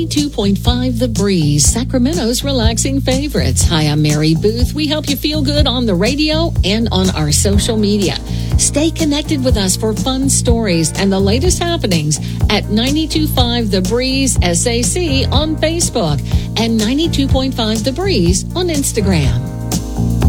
92.5 The Breeze, Sacramento's relaxing favorites. Hi, I'm Mary Booth. We help you feel good on the radio and on our social media. Stay connected with us for fun stories and the latest happenings at 92.5 The Breeze SAC on Facebook and 92.5 The Breeze on Instagram.